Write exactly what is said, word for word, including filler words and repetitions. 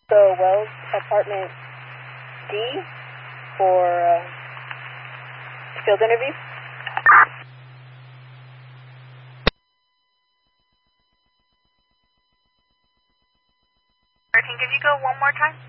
So Wells, apartment D for uh, field interview. Can you go one more time?